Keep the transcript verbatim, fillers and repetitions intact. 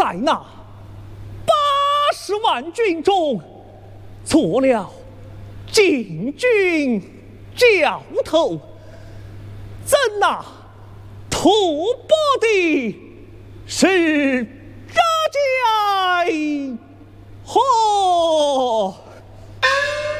在那八十万军中做了禁军教头，怎那吐蕃的是